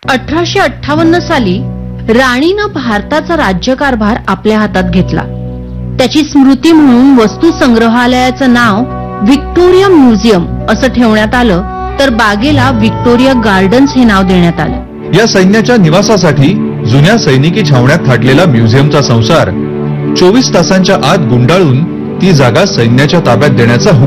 1858 साली राणीनं भारताचा राज्यकारभार आपल्या हातात घेतला. त्याची स्मृती म्हणून वस्तू संग्रहालयाचं नाव व्हिक्टोरिया म्युझियम असं ठेवण्यात आलं, तर बागेला व्हिक्टोरिया गार्डन्स हे नाव देण्यात आलं. या सैन्याच्या निवासासाठी जुन्या सैनिकी छावण्यात थाटलेला म्युझियमचा संसार 24 तासांच्या आत गुंडाळून ती जागा सैन्याच्या ताब्यात देण्याचा